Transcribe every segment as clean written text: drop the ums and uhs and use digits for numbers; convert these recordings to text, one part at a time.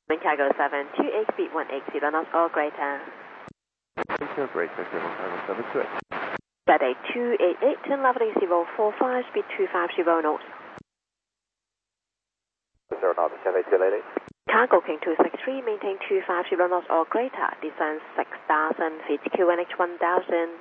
Cargo 728 speed 180 knots or greater. Greater, Cargo 728. Saturday 288, turn level 045, speed 250 knots. 0 knots, 782 lady. Cargo King 263, maintain 250 knots or greater, descend 6,000 feet, QNH 1000.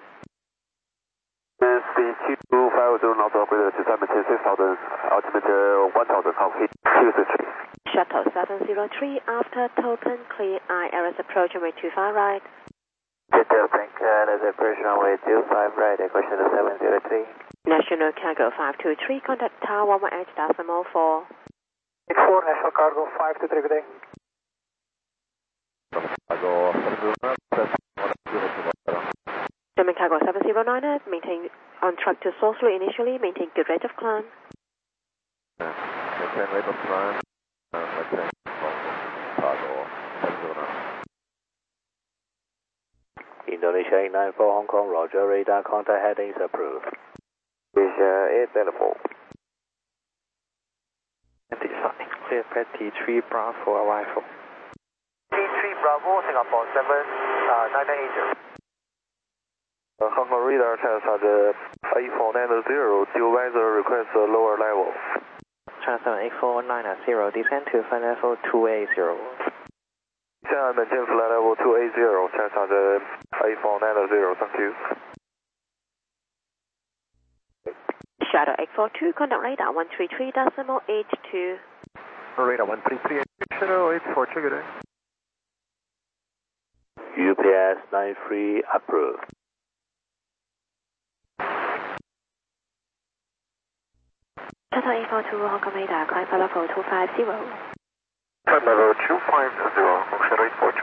Speed 250 knots or greater, descend 6,000, altimeter 1000, Cargo 263. Shuttle 703, after total clear, IRS approach runway 25 right. Detail tank, there's approach runway 25 right, equation 703. National Cargo 523, contact Tower 11H.4. 84, National Cargo 523, good day. Cargo 709, German Cargo 709, maintain on track to source route initially, maintain good rate of climb. maintain rate of climb, maintain Cargo 709. Indonesia 894 Hong Kong, Roger, radar contact headings approved. Asia 894. Clear pad T3 Bravo arrival. T3 Bravo, Singapore 79980. Hong Kong radar Transat 8490, due weather request lower level. Transat 8490, descend to flight level 280. 现在maintain flight level 280, Transat 8490, thank you. Shadow 842, contact radar 133.82. Radar 133, Shadow 842, good day. UPS 93 approved. Shadow 842, Hong Kong radar, climb flight level 250. Flight level 250, Shadow 842.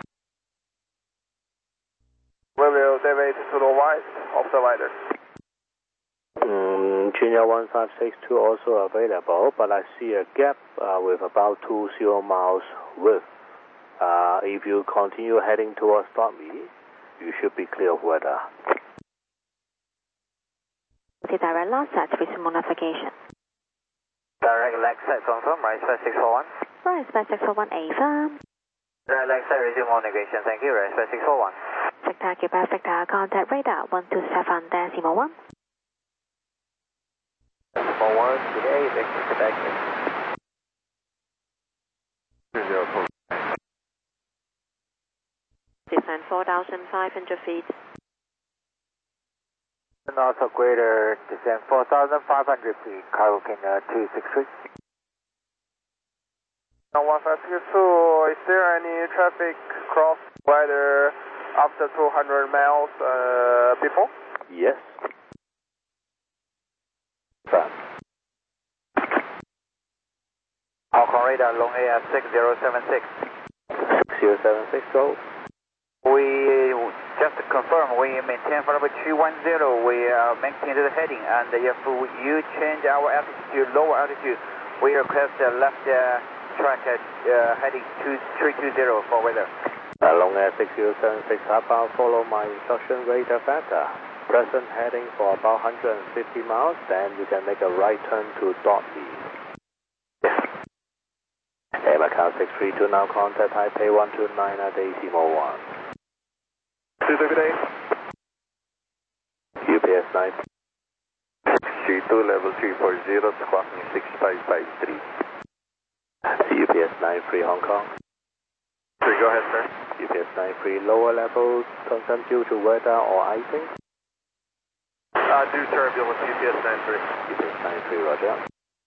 Will David to the right of the rider. Junior 1562 also available, but I see a gap with about 20 miles width. If you continue heading towards Stormy, you should be clear of weather. The direct last set, resume navigation. Direct leg set confirm, right side 641. Right side 641A firm. Direct leg set resume navigation, thank you, right side 641. Victor, Quebec, Victor, contact radar 127.1. 41, today, Victor, Quebec. Descend 4,500 feet. North of greater, descend 4,500 feet, Cargo King 263. 1562, is there any traffic cross rider after 200 miles before? Yes. Hong Kong radar, long AF 6076. 6076, go. We just to confirm, we maintain for number 210, we maintain the heading, and if you change our altitude to lower altitude, we request left track heading 2320 for weather. Long Air 6076 outbound, follow my instruction, radar factor. Present heading for about 150 miles, then you can make a right turn to Dortmund. Yes. Air Macau 632 now contact Taipei 129 at Decimal 1. Good day. UPS 9. 632 level 340, squawking 6553. UPS 93 Hong Kong. Go ahead, sir. UPS 93 lower level concern due to weather or icing? Due turbulence, UPS 93. UPS 93, roger.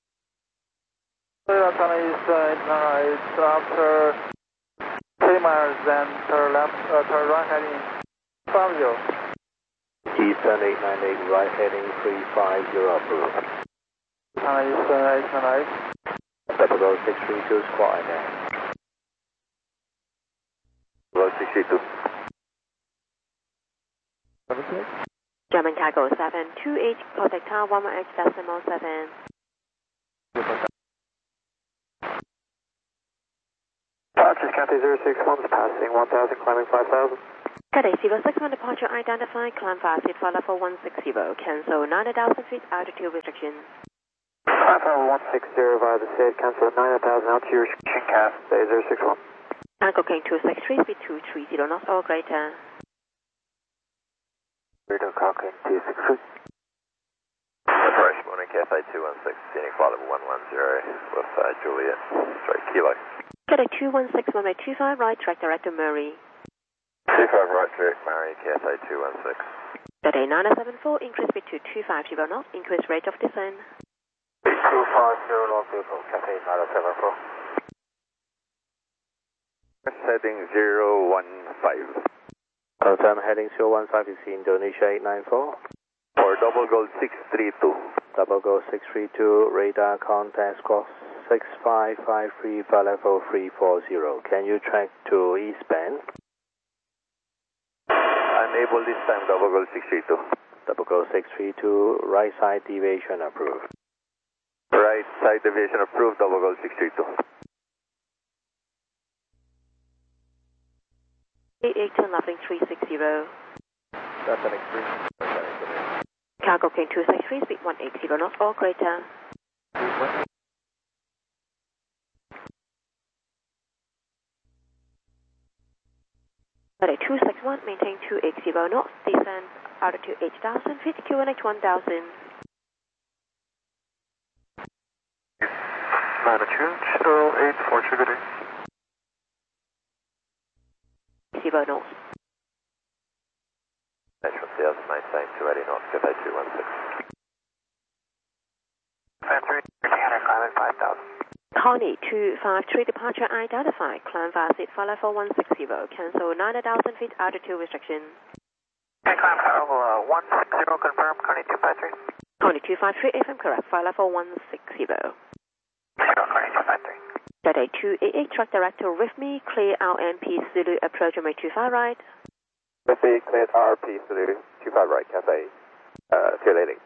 It's after 3 miles, then turn left, turn right heading 50. Eastern 898, right heading 350, approved. Eastern 898. Double 632, squat again. 632. German Cargo 728, contact Tower 11H.7. Departure Cathay 061, passing 1000, climbing 5000. Cathay 061, departure identified, climb fast, seat for level 160, cancel 90,000 feet altitude restriction. 160 via the SAID, cancel 9,000 altitude, cast, 061. Tango King 263, speed 230 knots or greater. Radar Cochrane 263. Fresh morning, Cathay 216, scenic flight level 110 with Juliet, sorry, Kilo. Cathay 216, runway 25 right, track direct to Murray. 25 right, direct Murray, Cathay 216. Cathay 974, increase speed to 250 knots, increase rate of descent. 250 knots, vehicle, Cathay 974. Heading 015. Confirm heading 015 is Indonesia 894. For double gold 632. Double Go 632, radar contact cross 6553, flight level 340. Can you track to eastbound? Unable this time, double gold 632. Double Go 632, right side deviation approved. Right side deviation approved, double gold 632. 8810, nothing 360. That's an extreme. Cargo King 263, speed 180 knots or greater. Cathay 261, maintain 280 knots, descend altitude 8,000 feet, QNH 1000. Latitude 084, trigger 0 knots. Natural Sales, maintain 280 knots, Cathay 216. Fan 3, 300, climbing 5,000. Connie 253, departure identified, climb via seat flight level 160, cancel 9,000 feet altitude restriction. Climb level 160, confirm, Connie 253. Connie 253, FM correct, flight level 160. 0, Connie 253. Cathay 288, track direct to RIFME, clear RNP Zulu, approach runway 25 right. With the cleared RP Zulu 25 right, Cathay 280.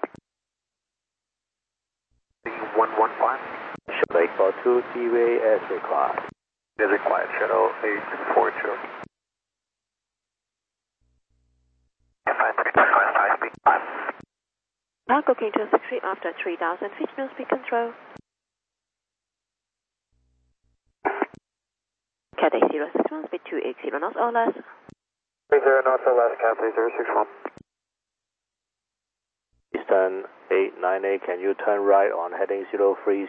115. Shuttle 842, deviate as required. Is required, shuttle 842. Cargo King 263, after 3,000 feet, no speed control. Cathay 061, speed 280 knots or less. 30 knots or less, Cathay 061. Eastern 898, can you turn right on heading 030?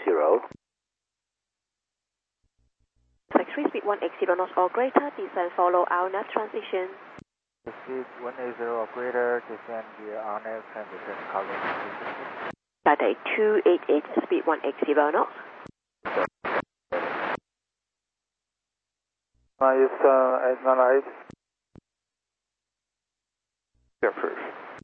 63, speed 180 knots or greater, descend follow our nav transition. Speed 180 or greater, descend via RNAV transition, cargo. Cathay 288, speed 180 knots. Is 898. Approved.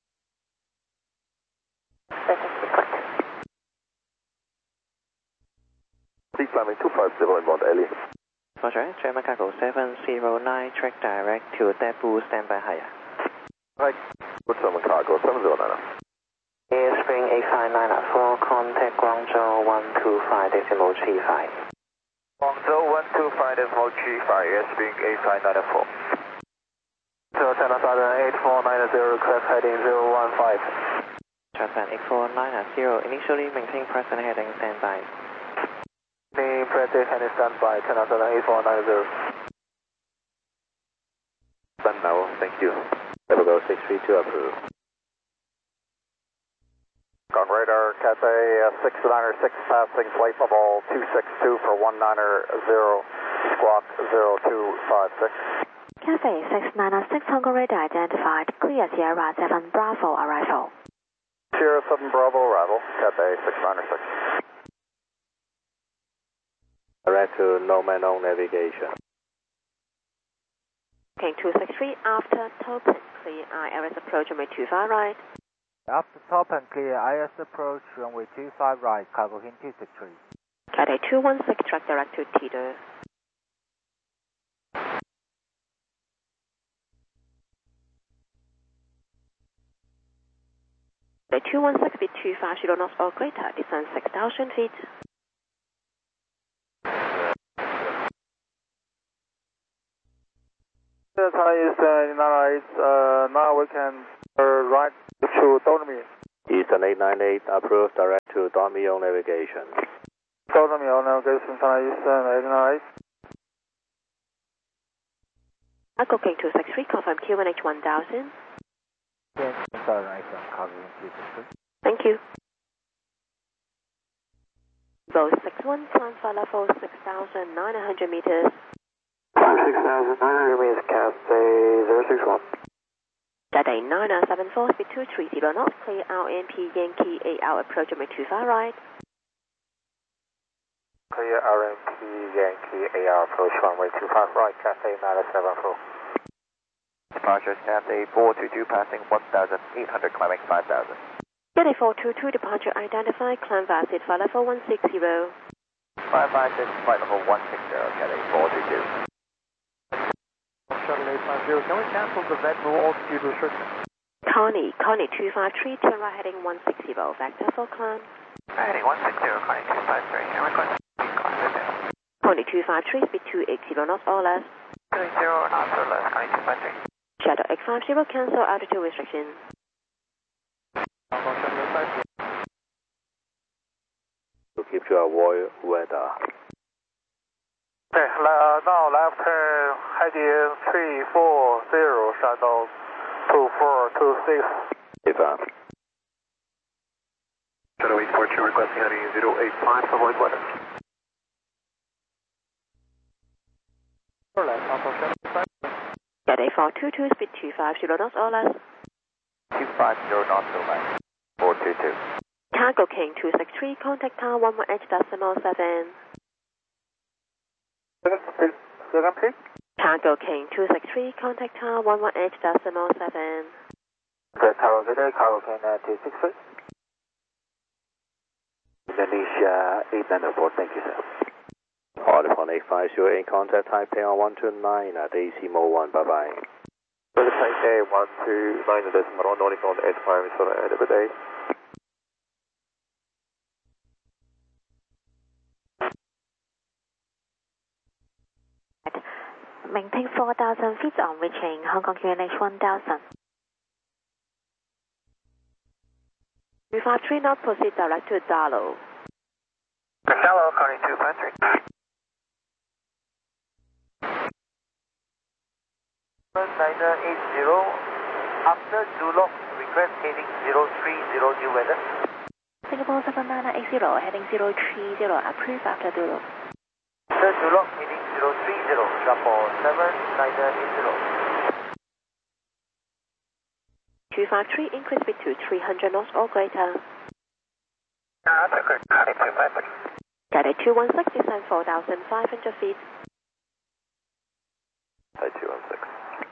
Please climbing 250 inbound Ellie. Roger, German Cargo 709, track direct to Dabu, standby higher. Right, good German Cargo 709. Air Spring 859 contact Guangzhou 125.35. Guangzhou 125.35, airspeed 8594. 010,8490, crash heading 015. Japan 8490, initially maintain present heading standby. Main present heading standby, 10,8490. Done now, thank you. Double Go 632 approved. On radar, Cathay 696 passing flight level 262 for 190, squawk 0256. Cathay 696, Hongo radar identified, clear Sierra 7 Bravo arrival. Sierra 7 Bravo arrival, Cathay 696. Direct to no man on navigation. King 263, after Topin, clear IRS approach runway 25 right. After top and clear, IS approach runway 25 right, cargo King 263. Cathay 216, track direct to Tito. Cathay 216, speed 250 knots or greater, descend 6,000 feet. The time is 998, now we can right to Dolomie. Eastern 898, approved direct to .me on navigation. .me on navigation, China Eastern 898. Cargo King 263, confirm QNH 1000. Yes, Southern Iceland, Cargo King 263. Thank you. Both 61, climb flight level 6,900 meters. 6,900 meters, Cathay 061. Cathay 9074, speed 230 knots, clear RMP Yankee 8 hour approach runway 25 right. Clear RMP Yankee AR approach runway 25 right, Cathay 974. Departure Cathay 422, passing 1,800, climbing 5,000. Cathay 422, departure identified, climb via seat flight level 160. 556, flight level 160, Cathay 422. Shuttle 850, can we cancel the Vettel altitude restriction? Connie 253, turn right heading 160, vector for climb. Heading 160, Connie 253, and request climb with them. Connie 253, speed 280 knots or less. 20 knots or less, Connie 253. Shadow 850, cancel altitude restriction. To keep to avoid weather. Okay, now left turn, heading 340, shadow 2426. Affirm. Shadow 842, requesting heading 085 to avoid weather. Cathay 422, speed 250 knots or less. 250 knots or less, 422. Cargo King 263, contact tower 11H.7. Second, please. Cargo King 263, contact tower 11H.7. Okay, Tower Today, Cargo King 263. Indonesia 894, thank you, sir. Order from 850 in contact Taipei on 129 at AC Mode 1, bye bye. Taipei 129 decimal, north on 85, so end of the day. Maintain 4,000 feet on reaching Hong Kong QNH 1000. 253 knots, proceed direct to Darlow. Hello, Connie 253. 980, after Zulu, request heading 030 new weather. Singapore 7980, heading 030, approved after Dulu. After Zulu, heading 030, Singapore 7980. 253, increase speed to 300 knots or greater. That's a good Connie 253. Cathay 216, descend 4,500 feet. Hi, 216.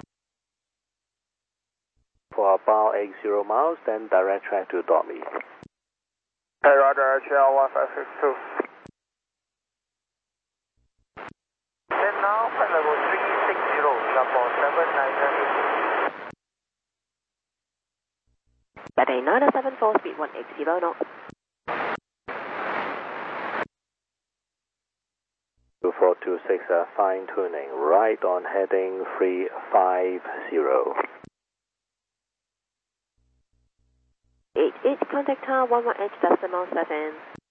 For about 80 miles, then direct track to .me. Hey, Roger, HL 1562. Then now, flight level 360, Singapore 7980. Cathay 974, speed 180 knots. 2426, fine tuning, right on heading 350. 88, contact tower 11H.7.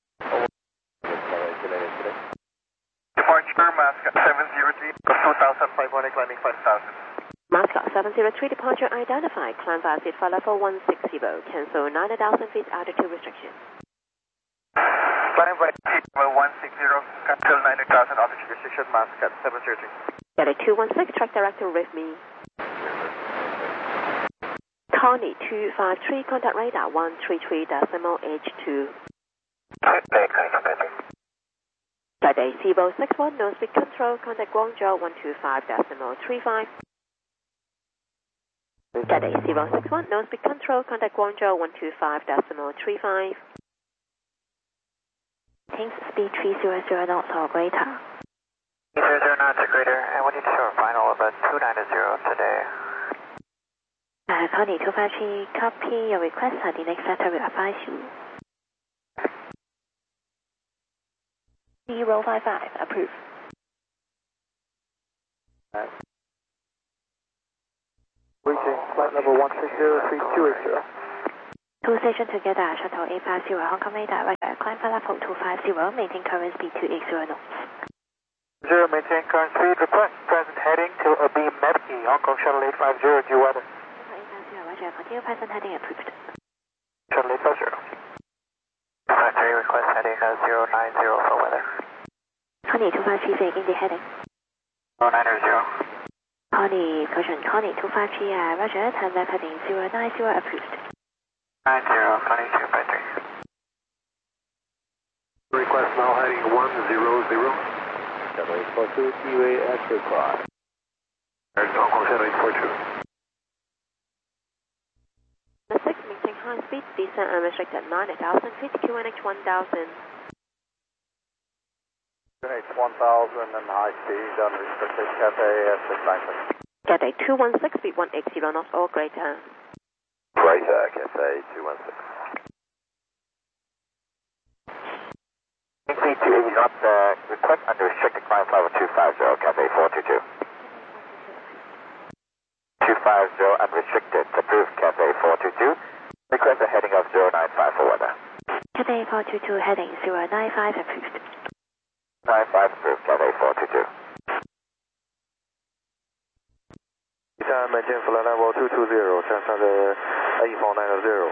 Departure, Mascot 703, 2,500, climbing 5,000. Mascot 703, departure identified, climb via seat flight level 160, cancel 9,000 feet altitude restriction. Climb by seat level 160, cancel 90,000 altitude restriction, Mascot 703. Cathay 216, track direct to Rhythmy. Connie 253, contact radar 133.H2. Cathay Cibo 61, no speed control, contact Guangzhou 125.35. Cathay Cibo 61, no speed control, contact Guangzhou 125.35. King's speed 300 knots or greater. 300 knots or greater, and we need to show a final of a 290 today. Connie 253, copy your request. The next letter will advise you. 055, approved. Reaching flight level 160, 3280. Two stations together, shuttle 850, Hong Kong radar, right, climb for level 250, maintain current speed 280 knots. 0, maintain current speed, request present heading to Abeam Medkey, Hong Kong Shuttle 850, due weather. Shuttle 850, roger, continue present heading approved. Shuttle 850. Factory request heading 090 for weather. Connie 253, taking the heading. 090. Connie, caution, Connie 253, roger, turn left heading 090 approved. 90, Connie 253. Request now heading 100. Shuttle 842, DWA as required. There's Hong Kong Shuttle 842. The 6, maintain high speed, descent unrestricted 9,000 feet, QNH 1000. QNH 1000 and high speed, unrestricted, Cathay 696. Cathay 216, speed 180 knots or greater. Greater, Cathay 216. Speed 280 knots, request unrestricted climb level 250, Cathay 422. 250 unrestricted, approved Cathay 422. Request a heading of 095 for weather. Cathay 422, heading 095 approved. 95 approved, Cathay 422. Descent maintain flight level 220, transfer the A490.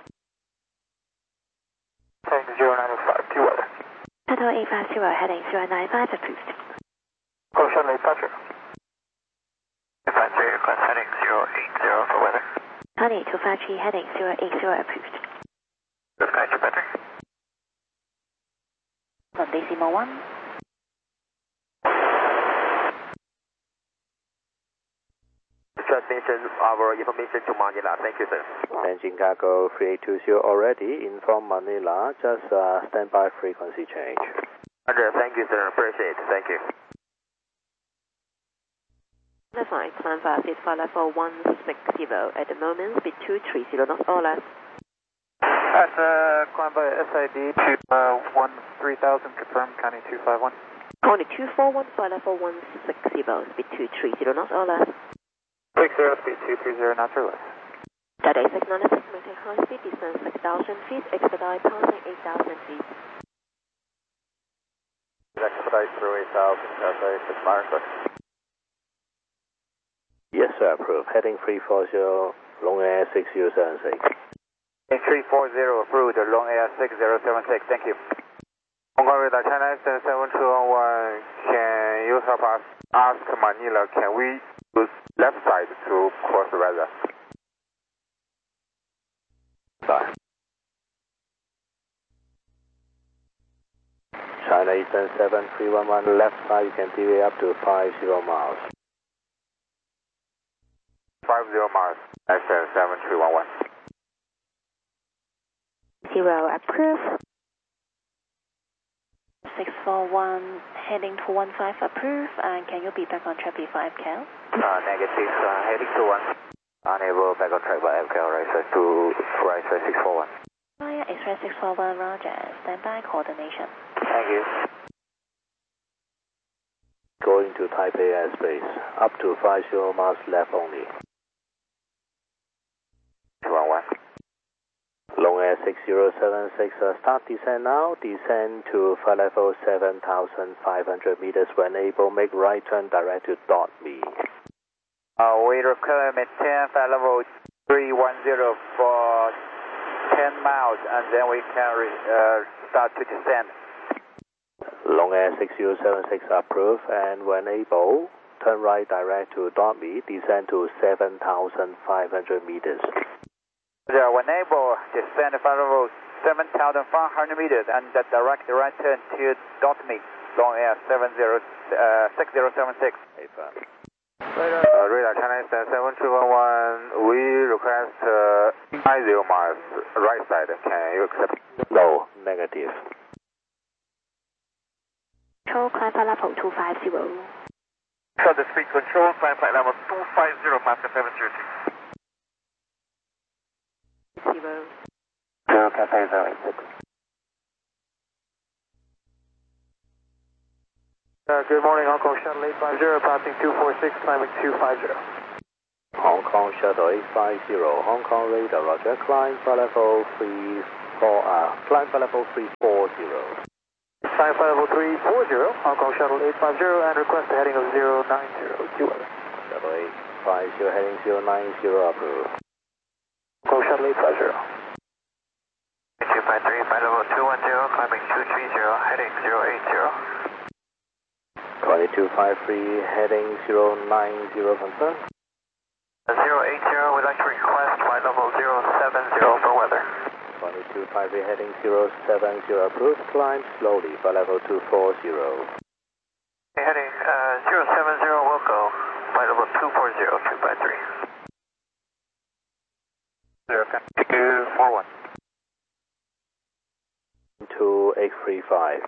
Heading 095, due weather. Shuttle 850, heading 095 approved. Hong Kong Shuttle 850. Factory request heading 080 for weather. Connie 253, heading 080 approved. Dispatch battery. 1. Transmission our information to Manila. Thank you, sir. Engine cargo 3820 already. Inform Manila. Just standby frequency change. Roger, thank you, sir. Appreciate it. Thank you. The flight plan fast is flight level 160 at the moment, speed 230 knots or less. That's climb by SID to 3000, confirm, Connie 251. Connie 241, flight level 160, speed 230 knots or less. 60, speed 230 knots or less. Cathay 696, maintain high speed, descent 6,000 feet, expedite passing 8,000 feet. Expedite through 8,000, Cathay 696. Yes, sir, approved. Heading 340, long air 6076. 340 approved, long air 6076, thank you. Hong Kong radar, China Eastern 7211, can you help us ask Manila, can we use left side to cross the weather? Sorry. China Eastern 7311, left side you can deviate up to 50 miles. 50 miles, Eastern 7311. 0 approved. 641, heading 215 approved, and can you be back on track B5 Cal? Negative, heading to 1. Unable, back on track by FCAL, right side to right side 641. Fire Express 641, roger, standby coordination. Thank you. Going to Taipei airspace, up to 50 miles left only. 211. Long air 6076, start descent now. Descend to flight level 7,500 meters. When able, make right turn direct to .me. We require maintain flight level 310 for 10 miles, and then we can start to descend. Long air 6076 approved, and when able, turn right direct to .me. Descend to 7,500 meters. When able, descend flight level 7,500 meters and direct right turn to .me, long air 6076. Radar China Eastern 7211, we request 50 miles right side. Can you accept? No, negative. Control climb flight level 250. So the speed control, climb flight level 250, master 702. 0. Cathay 086. Good morning, Hong Kong Shuttle 850, passing 246, climbing 250. Hong Kong Shuttle 850, Hong Kong radar, roger, climb for level climb for level 340. Climb for level 340, Hong Kong Shuttle 850, and request the heading of 090, Shuttle 850, heading 090, approved. Hong Kong Shuttle 850. 253, flight level 210, climbing 230, heading 080. 2253, heading 090, confirm. 080, we'd like to request flight level 070 for weather. 2253, heading 070, approved. Climb slowly for level 240. Heading 070, will go. Flight level 240, 253. 241. 2835.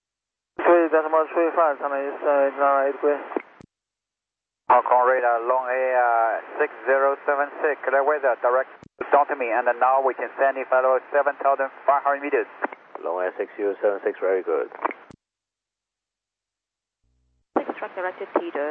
3.35, time is 8 West. Hong Kong radar, long air 6076, clear weather, direct to me, and now we can send it below 7,500 meters. Long air 6076, very good. 6 track directed Peter.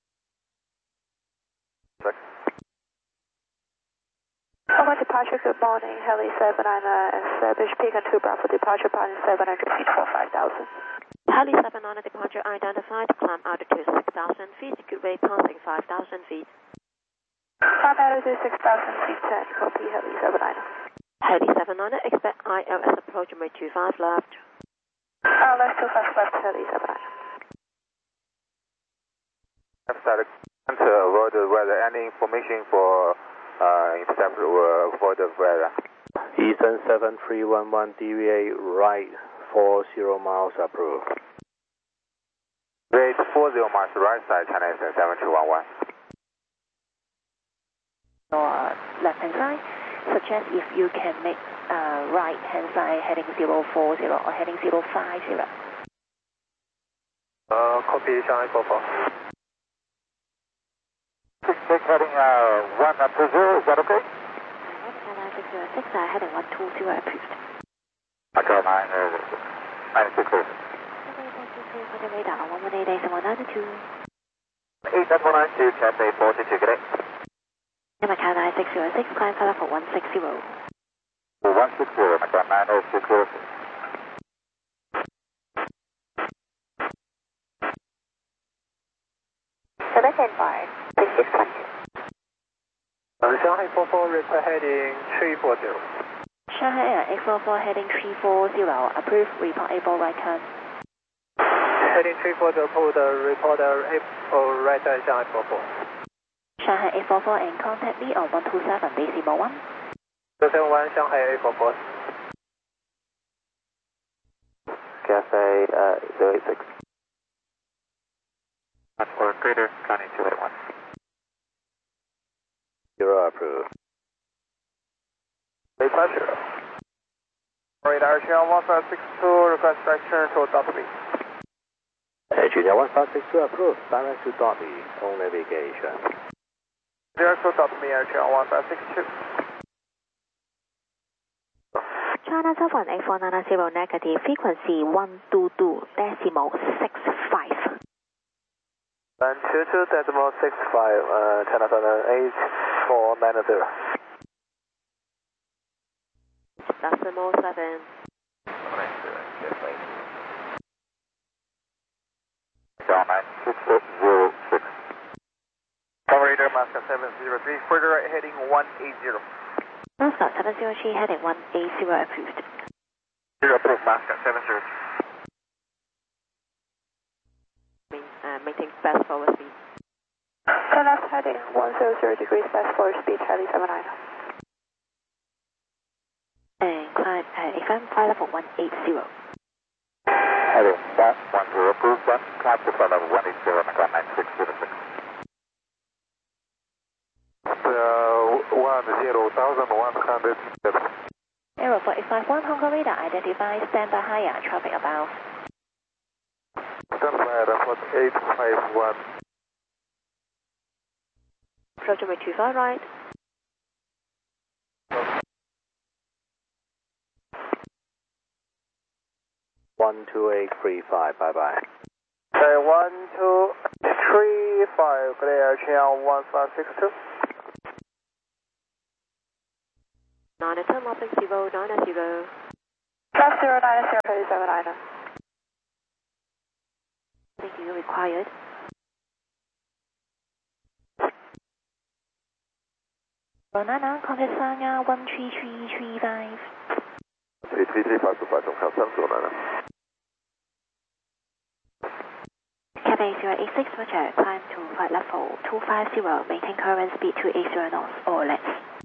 Over departure, good morning. Heli 79, establish Pekin 2 Bravo departure, passing 700 feet for 5,000. Heli 79 departure identified, climb altitude 6,000 feet, good way passing 5,000 feet. Climb altitude 6,000 feet, 10, copy Heli 79. Heli 79, expect ILS approach runway 25 left. ILS 25 left, Heli 79. Left side, to avoid the weather. Any information for intercept for the weather? Eastern 7311, deviate right 40 miles, approved. Rate 40 miles, right side, China Eastern 7211. Or left hand side, suggest if you can make right hand side heading 040 or heading 050. Copy, Shanghai 44. Take heading 120, is that okay? China 606, heading 120, approved. Okay, 960. For the radar, 118.192. 8192, Cathay 42, good day. Macau 9606, climb for level 160. 160, Macau 9060. Standby, 3620. Shanghai 44, request heading 340. Shanghai Air 844, heading 340, approved, report able right turn. Heading 340, code reporter April right at Shanghai 44. Shanghai 844 and contact me on 127 decimal 1. 271 Shanghai 844. Cathay 086. For greater County 281. 0 approved. 850. Radar channel 1562, request direction to W. Junior 1562, approved. Direct to Dolby, on navigation. Direct to W, Air channel 1562. China Southern 8490 negative, frequency 122.65. 122.65, China Southern 8490. Decimal 7. Down 96006. Operator, Mascot 703, further right heading 180. Mascot 703, heading 180, approved. 0 approved, Mascot 703. Maintain fast forward speed. Turn left heading 100 degrees, fast forward speed, Charlie 79. And climb FM, flight level 180. Heading 110 approved, climb to flight level 180, Macau 9606. 10,100. Aero 4851, Hong Kong radar, identify, stand by higher, traffic about. Stand by airport 851. Approach runway 25 right. One 2835, bye bye. 1235, clear channel 1562. 910 Moping 090. Flight 090, Heli 79er. Thank you, required. Nana, contact Sanya 13335. 33355 中上3左南。 Cathay 086, Roger, climb to flight level 250, maintain current speed to 80 knots or less.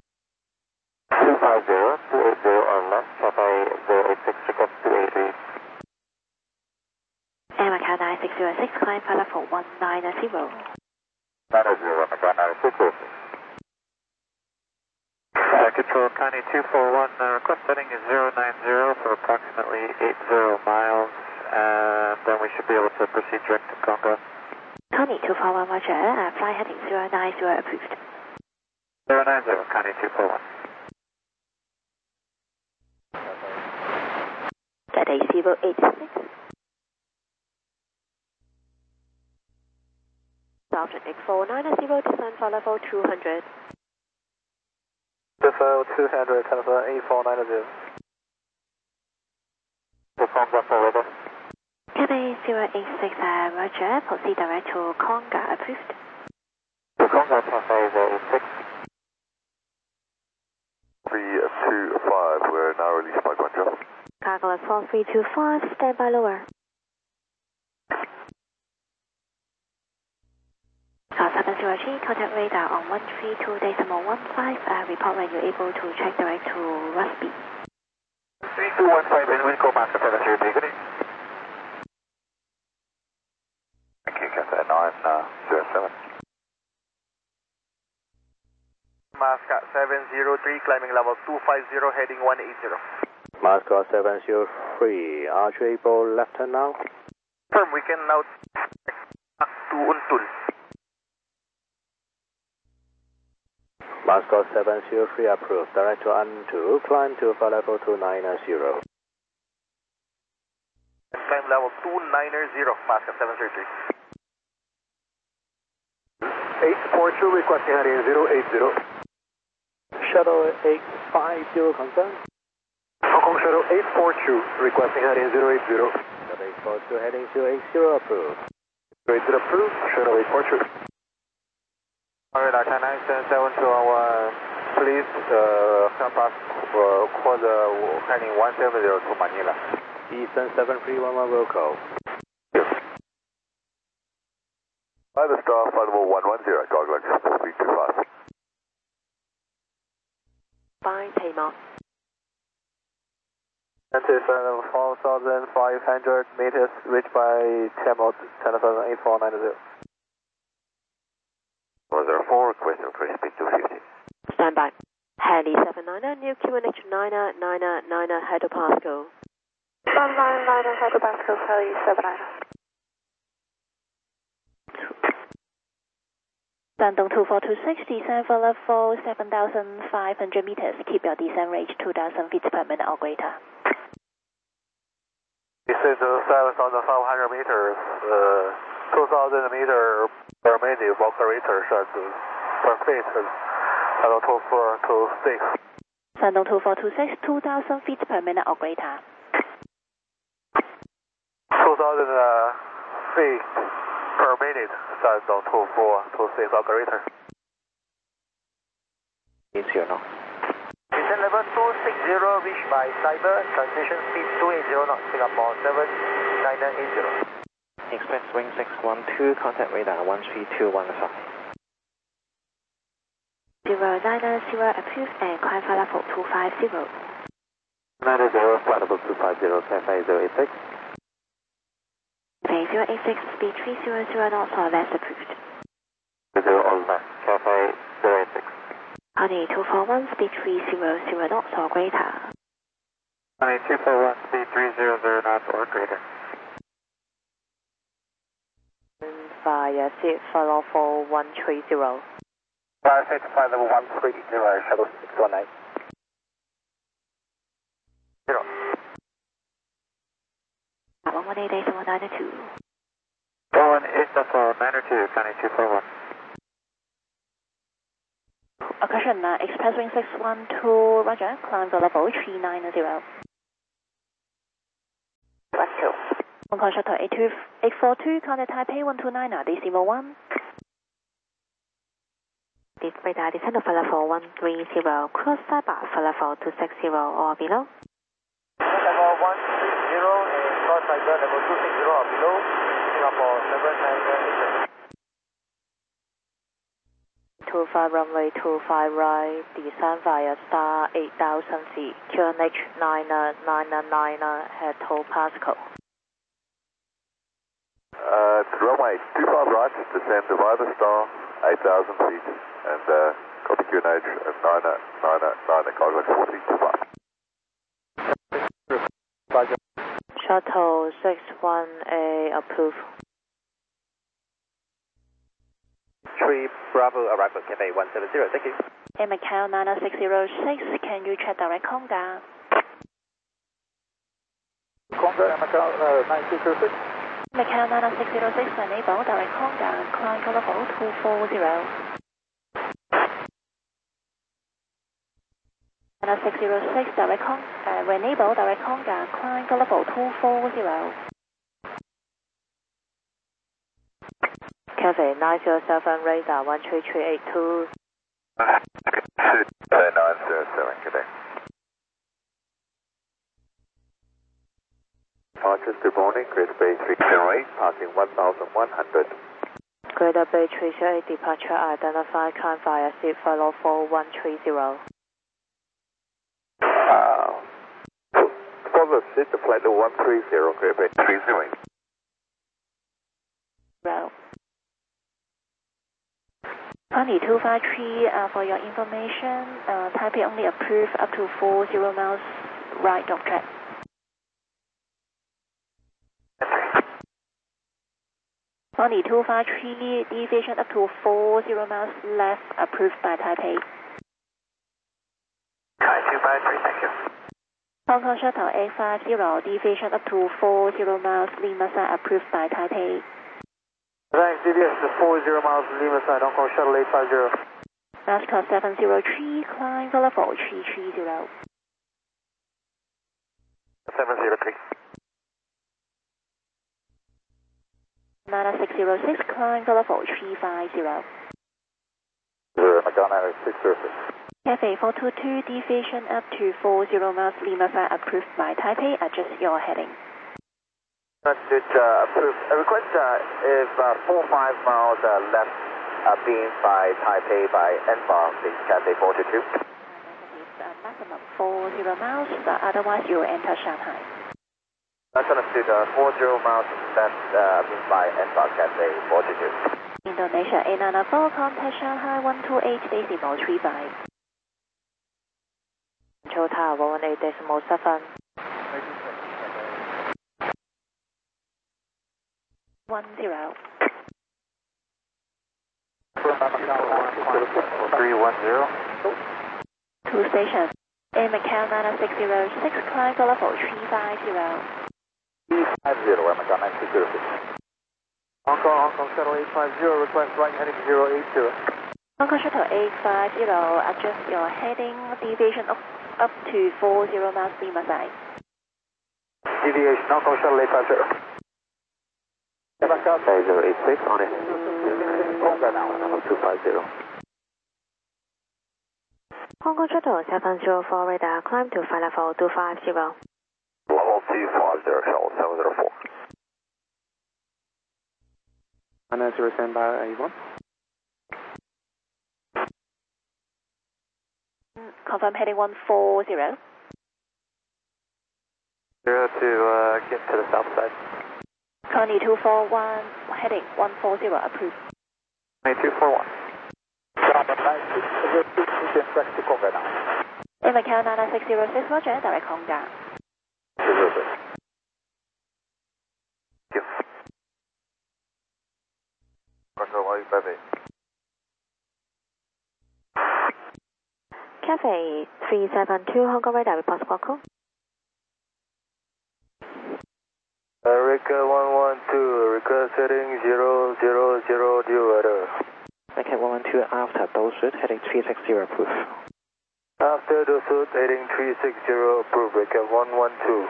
250, 280 or less, Cathay 086, request 283. And Macau 9606, climb flight level 190. 90, Macau 9606. Control County 241, request setting is 090 for approximately 80 miles, and then we should be able to proceed direct to Congo. Connie 241, Roger, fly heading 090 approved. 090, County 241. Cathay 086. Southern X490, descend for level 200. Level 200, telephone 8490. The Congo forward. Cathay 086, Roger, proceed direct to Conga approved. The Congo Cathay 086. 325, we're now released by Guangzhou. Cargo 4325, stand by lower. 703, contact radar on 132.15, report when you're able to check direct to Rusby. 3215, wind call master 703, good evening. Thank you, Cathay 907. Mascot 703, climbing level 250, heading 180. Mascot 703, are you able left turn now? Firm, we can now to Untul. Mascot 703 approved, direct to An2, climb to flight level 290. Climb level 290, Mascot 703. 842, requesting heading 080. Shuttle 850, confirm. Hong Kong Shuttle 842, requesting heading 080. Shuttle 842, heading 080, approved. 080 approved, Shuttle 842. Radar China 721, please help us for the heading 170 to Manila. Eastern 7311 will call. Hi, the star, flight level 110, Dogleg, speed 25. Fine, Tamar. Enter 4,500 meters, reached by Tamil, telephone 8490. 404, requesting increase speed 250. Stand by. Heli 79er, new QNH 999, head to Pasco. 199, head to Pasco, Heli 79er. Shandong 2426, descend for level 7,500 meters. Keep your descent range 2,000 feet per minute or greater. Descend to 7,500 meters, 2,000 meter per minute operator should per feet, level 2426. Shandong 2426, 2,000 feet per minute or greater. 2,000 feet per minute, Shandong 2426 operator. It's here now. Descent level 260, reached by Cyber, transition speed 280 knots, Singapore 79980. Express wing 612, contact radar 13215. 090 approved and climb flight level 250. 90, flight level 250, Cathay 086. Cathay 086, speed 300 knots or less approved. 0 or less, Cathay 086. Honey 241, speed 300 knots or greater. Honey 241, speed 300 knots or greater. Via seat flight level 130. Flight level 130, shuttle 619. 0. 118 192. 118 92, County 241. caution, Express Wing 612, roger, climb to level 390. 1 call shuttle 842, contact Taipei 129, decimal 1. Radar descend to flight level 130, cross Saiba, flight level 260 or below. Level 130 and cross Saiba level 260 or below, Singapore 798. 25 runway 25 right, descend via star 8000 feet, QNH 9999 head to Pasco. Runway 25 right, descend via the star 8,000 feet, and copy QNH 9999, contact 4025. Shuttle 61A approved. 3 Bravo arrival, Cafe 170, thank you. Macau 9606, can you check direct contact? Contact Macau 9606. Macau 9606, enable direct contact, climb to level 240. 9606, enable direct contact, climb to level 240. Cafe 907, radar 13382. 907, good day. Departures, good morning, Greater Bay 308, passing 1100. Greater Bay 308, departure identified, climb via seat follow 4130. Follow seat, the flight level 130, Greater Bay 308. Row. 253, for your information, Taipei only approved up to 40 miles right of track. Only 253, deviation up to 40 miles left approved by Taipei. 253, thank you. Hong Kong Shuttle 850, deviation up to 40 miles Lima side approved by Taipei. Thanks, DBS 40 miles Lima side, Hong Kong Shuttle 850. Last call 703, climb to level 330. 703. 9606, climb to level 350. Macau 9606. Cafe 422, deviation up to 40 miles Lima side approved by Taipei, adjust your heading. Understood, approved. Request if 45 miles left being by Taipei by N-bar, please, Cathay 422. Maximum 40 miles, otherwise you will enter Shanghai. That's understood, 40 miles left being by N-bar, Cathay 422. Indonesia 894, contact Shanghai 128.35. Control Tower 18.7. 10. 310. 2 stations. In Macau 9606, climb to level 350. 350, Macau 9606. Hong Kong Shuttle 850, request right heading 082. Hong Kong Shuttle 850, adjust your heading, deviation up to 40 miles Lima side. Deviation, Hong Kong Shuttle 850. 086 on it. Contact now, number 250. Hong Kong Shuttle 704, radar climb to flight level 250. Level 250, Shuttle 704. 190 standby A1. Confirm heading 140. 0 to get to the south side. Connie 241, heading 140, approved. 241. In Macau 9606, roger, direct contact. Cafe 372, Hong Kong radar, report squawk call. America 112, request heading 000 due weather. Packet 112 after Dosud, heading 360 approved. After Dosud, heading 360 approved, Packet 112.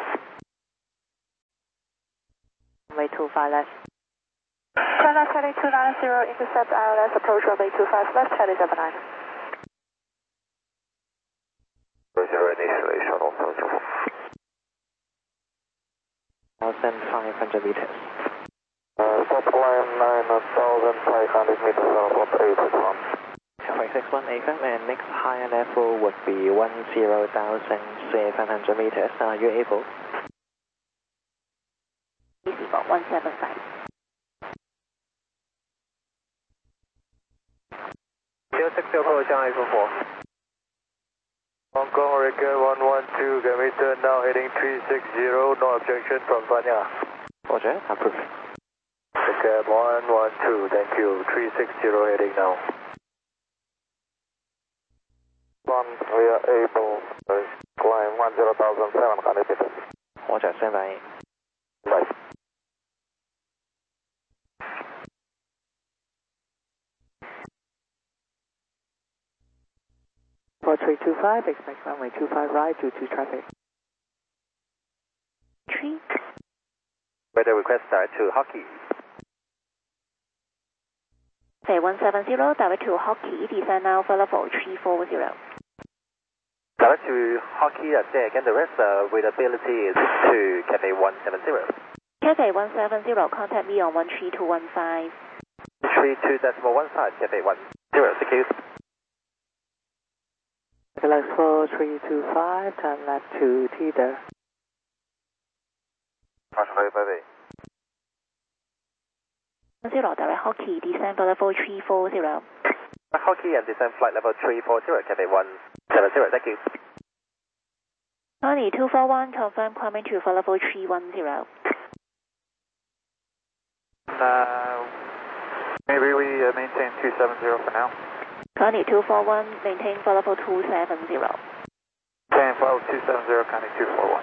Runway 25 left. Turn left heading 290, intercept ILS, approach runway 25 left, heading 79. Zero initially, shuttle 74. 1,500 meters. Stop line 9,500 meters, about 861. Traffic 61 AFM, and next higher level would be 10,700 meters. Are you able? Easy about 175. 060 approach on A44. Hong Kong Record 112, can we turn now heading 360, no objection from Fanya. Roger, approved. Record 112, thank you, 360 heading now. We are able to climb 10,700 meters. Roger, stand by. Right. For 325, expect runway 25 right due to traffic. 3. Weather request direct to Hockey. Say 170, direct to Hockey, descend now for level 340. Direct to Hockey, say again, the rest availability is to Cafe 170. Cafe 170, contact me on 13215. 32.15, Cafe 10, thank you. Relax for 325, turn left to Teeter. Bye-bye. 0, direct Hockey, descend for level 340. Hockey and descend flight level 340, Cafe 170, thank you. Tony 241, confirm climbing to for level 310. Maybe we maintain 270 for now. Tony 241, maintain for level 270. Maintain for level 270, Connie 241.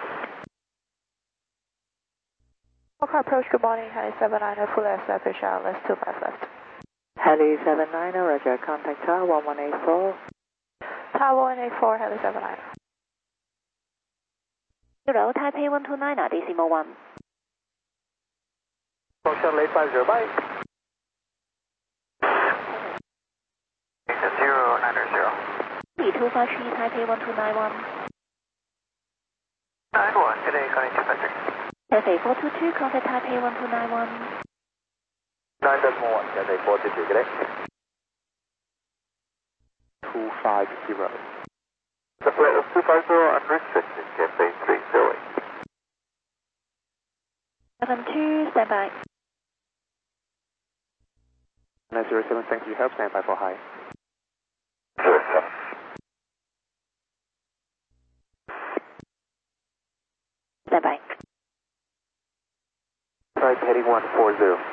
Hong approach, good morning, Heli 79, full established ILS 25 left. Heli 79, roger, contact tower 1184. Tower 184, Heli 79. 0, Taipei 129, decimal 1. Function late 50, bye. 090. 253, Taipei 1291. 91, today Connie 253. Cafe 422, contact Taipei 1291. 9.1, Cafe 422, good day. 250. The flight of 250 unrestricted, Cafe 30. 72, stand by. 907, thank you. Help, stand by for high. 07. Stand by. Right, heading 140.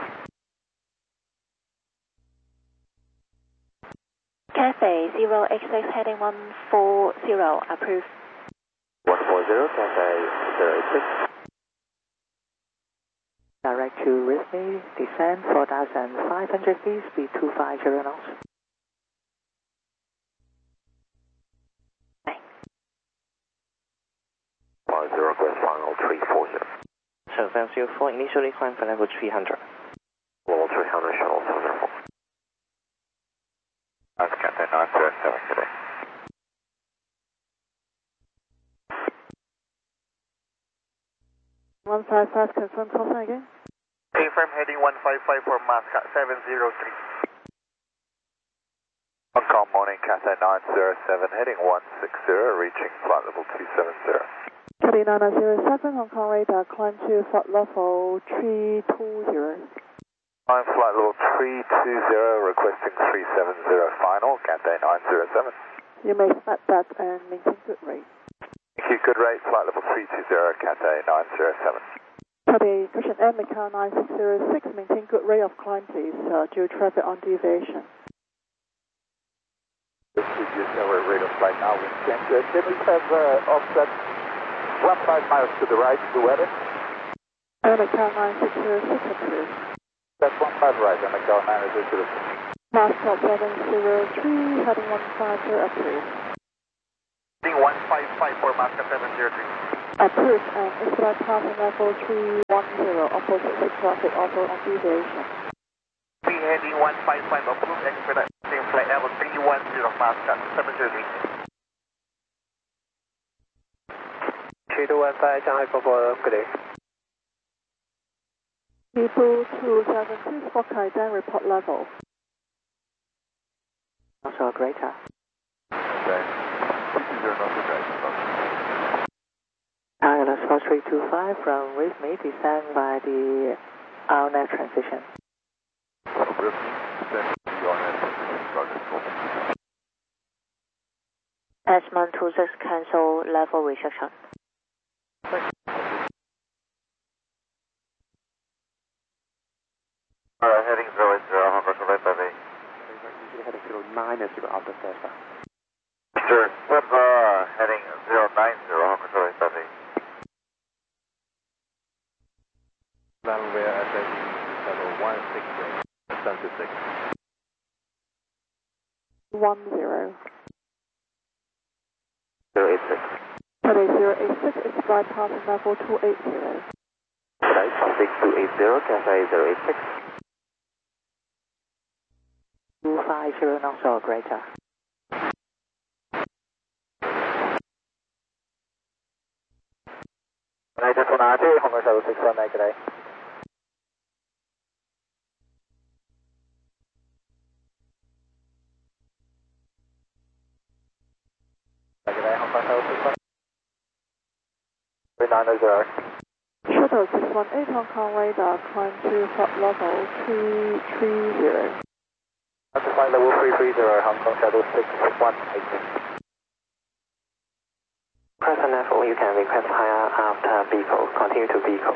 Cafe 0XX heading 140, approved. 140, Cafe 086. Direct to Risney, descend 4,500 feet, speed 250 knots. Bye. 50, request final 340. Shenzhen 04, initially climb for level 300. Level 300, shuttle 74. That's Cathay 907 today. One 155, confirm call sign again. A-frame heading 155 for Mascot 703. Hong Kong morning, Cathay 907, heading 160, reaching flight level 270. Cathay 907, Hong Kong radar, climb to flight level 320. Climb flight level 320, requesting 370 final, Cathay 907. You may start that and maintain good rate. Thank you, good rate, flight level 320, Cathay 907. Cathay, Cushion Air, Macau 9606, maintain good rate of climb please, due traffic on deviation. This is your accelerate rate of flight now, wind 10 good. Can we have offset 15 miles to the right to weather? Air Macau 9606 approved. That's 15 right, Macau 9606. Mascot 703, heading 150, approved. Heading 155 for Mascot 703. Approved, and expedite passing level 310, opposite the traffic also on deviation. We heading 155, approved, expedite passing flight level 310, Mascot 703. 3215, Shanghai 44, good day. People 272, Spot Kaidan, report level. Also greater. Okay. 220 North Drive. Pilot 4325 from with me, descend by the RNAV transition. Asman 26 cancel level restriction. Heading 080, Hong Kong Select by me. Heading 090 after Cessna. Sure, heading 090, Hong Kong Select by me. Runway SAE level 160, descend to 6. 10. 086. Today 086, expedite passing level 280. Flight 16280, Cathay 086. 250 knots or greater. United 1RT, Hong Kong 761, good day. Good day, Hong Kong 761. 390. Shuttle 618, Hong Kong radar, climb to flight level 330. That's flight level 330, Hong Kong Shadow 618. Present level, you can request higher after vehicle. Continue to vehicle.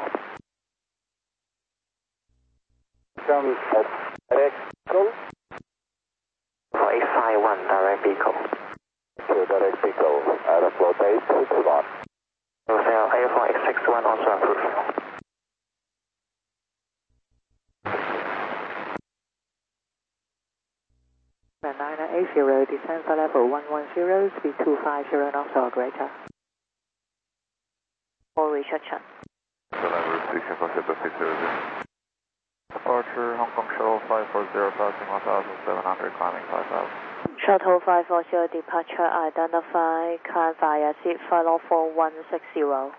From direct vehicle? For 851, direct vehicle. To direct vehicle, aeroflow base, 61. Hotel A4861 also approved. And 9980, descend for level 110, speed 250 knots or greater. For restriction. Restriction for Super 600. Departure Hong Kong Shuttle 540, passing 1,700, climbing 5,000. Shuttle 540 departure identify, climb via seat follow 4160.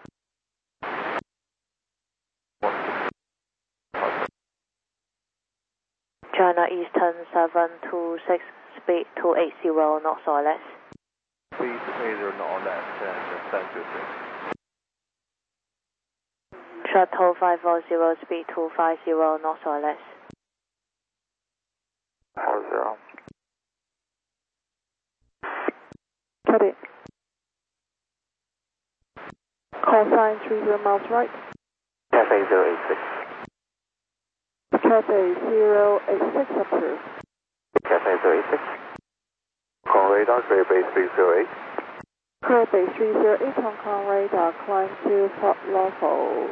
China Eastern 726, speed 280 knots or less. Speed 280 knots or less, and descend to 6. Shuttle 540, speed 250 knots or less. 40. Copy. Call sign 30 miles right. Cathay 086. Cathay 086, approved. Cathay 086. Hong Kong radar, clear base 308. Clear base 308, Hong Kong radar, climb to flight level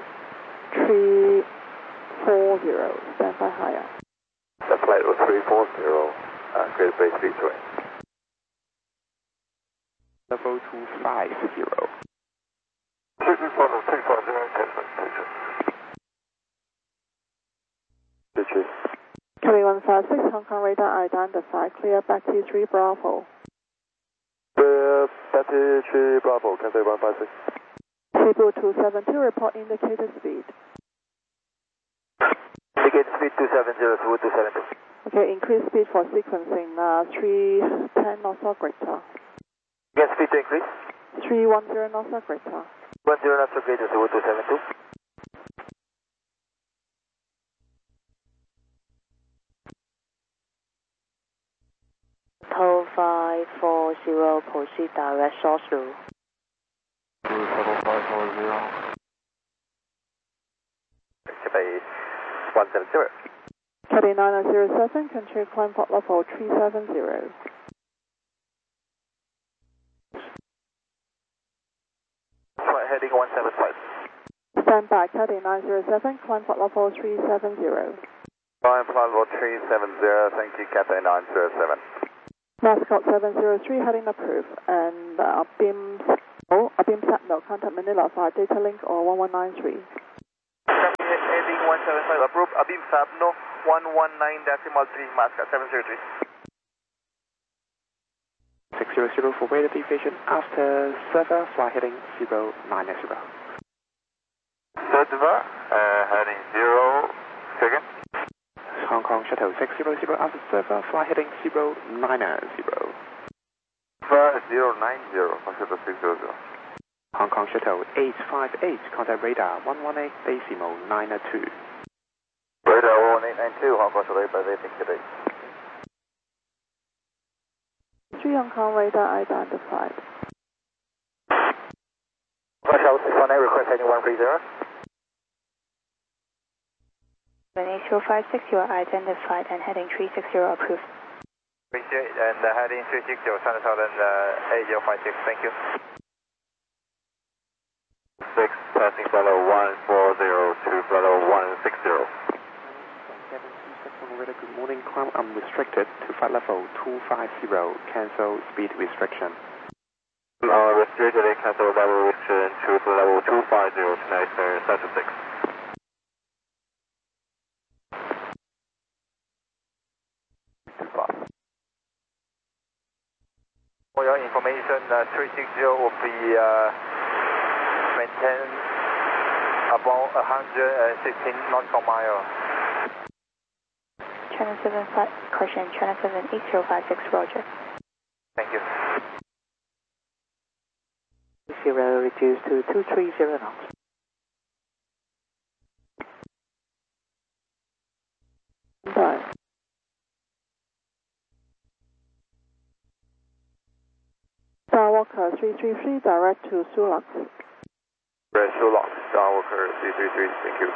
340, stand by higher. The flight was 340, clear base 328. Level 250. 350, Copy 156, Hong Kong radar identify, clear back T3 Bravo. Battery 3 Bravo, Cathay 156. People 272, report indicated speed. Indicate speed 270 through 272. Okay, increase speed for sequencing, 310 knots or greater. Get speed to increase. 310 knots or greater. 10 knots or greater through 272. Shuttle 540, proceed direct source through. Shuttle 540. Base 170. Cathay 9907, control climb flight level 370. Flight heading 175. Stand by, Cathay 907, climb flight level 370. Climb flight level 370, thank you, Cathay 907. Mascot 703 heading approved, and beam signal, contact Manila via data link or 1193. Copy, heading 175 approved, beam signal 119.3, Mascot 703. 600 for radar deviation after server, fly heading 090. Server, heading 0, second. Hong Kong Shuttle 600 after server, fly heading 090. Server 090, Shuttle 600. Hong Kong Shuttle 858, contact radar 118.92. Radar 1892, Hong Kong Shuttle 858, thank you. 3 Hong Kong radar identified. Shuttle 618, request heading 130. 78056, you are identified and heading 360 approved. Appreciate, and heading 360, China Southern 8056, thank you. 6, passing fellow 140 to fellow 160. Good morning, climb unrestricted to flight level 250, cancel speed restriction. Restricted and cancel level restriction to level 250, tonight, status 6. For your information, 360 will be maintained about 116 nautical miles. China 75, caution, China 78056, roger. Thank you. 0 reduced to 230 knots. Bye. Skywalker 333 direct to Sulak. Sulak, Skywalker 333, thank you.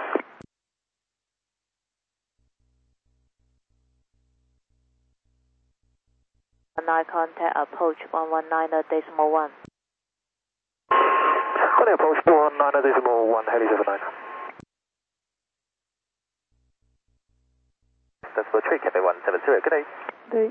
Contact approach 119.1. Contact approach 119.1, heli 79. That's for 3, Cathay 170, good day. Day.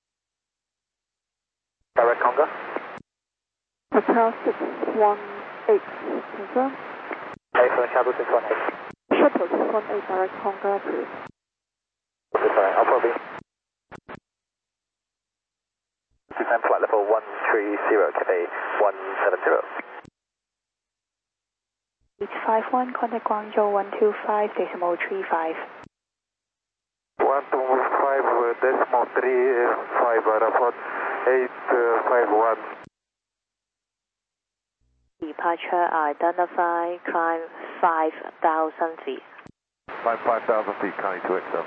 Direct Conga. Hotel 618, confirm. Excellent, Shuttle 618. Shuttle 618 direct Conga approved. Sorry, Alpha B. Descend flight level 130, Cathay 170. 851, contact Guangzhou 125.35. 125.35, airport 851. Departure identified, climb 5,000 feet. Climb 5,000 feet, Connie 2XL.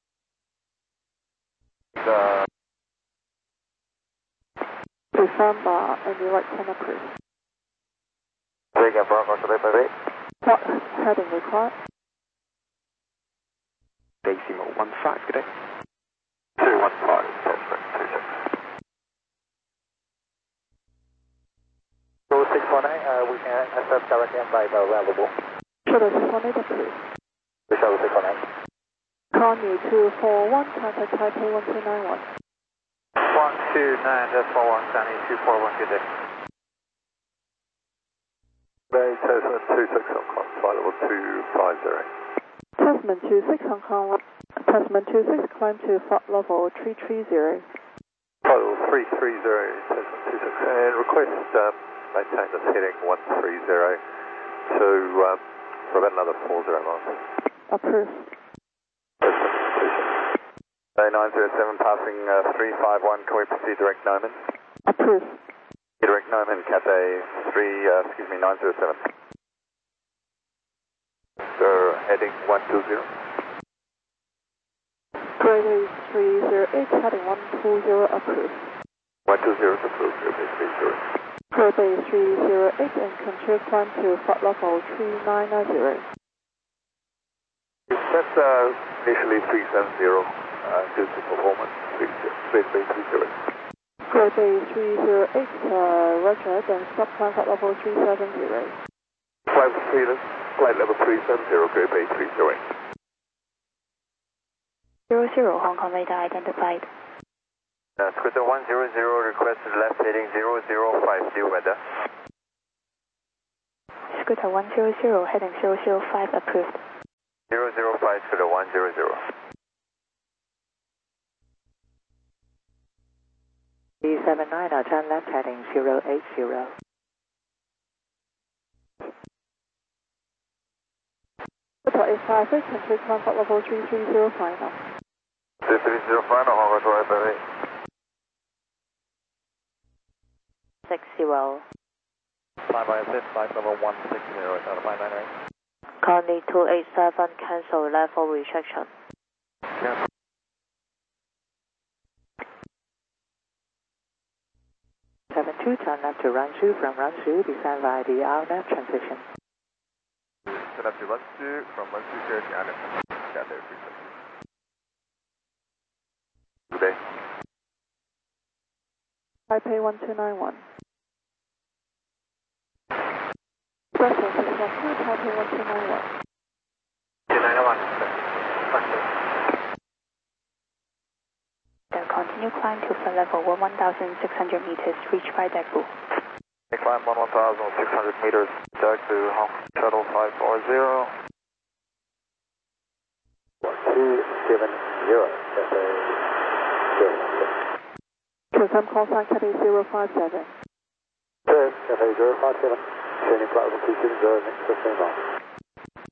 Confirm and the right turn approved. Again, Bravo, Shuttle 858. What heading required? Decimal 15, good day. 215, prospect 26. 618, we can access direct flight available. Shuttle 618 approved. Shuttle 618. Connie 241, contact Taipei 1291. 129.41, Connie 241, good day. Bay Tasman 26 Hong Kong, flight level 250. Tasman 26 Hong Kong, Tasman 26 climb to flight level 330. Flight level 330, Tasman 26, and request maintain this heading 130 to for about another 40 miles. Approved. Bay 907 passing 351, can we proceed direct Noman? Approved. Direct Noman, Cathay 907. Sir, heading 120. Grade 308, heading 120 approved. 120 is approved, Grade 308. Grade 308 and control climb to flight level 390. That's initially 370 due to performance, Grade 308. Grade 308, roger, then stop climb flight level 370. Flight level 370, Grade 308. 00 Hong Kong radar identified. Scooter 100 requested left heading 005, due weather. Scooter 100 heading 005 approved. 005, Scooter 100. D79, turn left heading 080. Scooter 85, frequency comfort level 330 final. 330 final, Hong Kong to Taipei. 60. Fly by assist, flight level 160, out of 598. Connie 287, cancel level restriction. Yeah. 72, turn left to Ranchu, from Ranchu, descend via the RNAV transition. Turn left to Ranchu, from Ranchu, clear to RNAV. Cathay frequency. Today. Taipei 1291. Express 612, Taipei 1291. 291. Then continue climb to flight level 1,600 meters, reach by Daegu. Climb 1,600 meters, back to Hong Shuttle 540. 1270, Confirm call sign Cathay 057. Cathay 057, sending flight level 270, next 15 miles.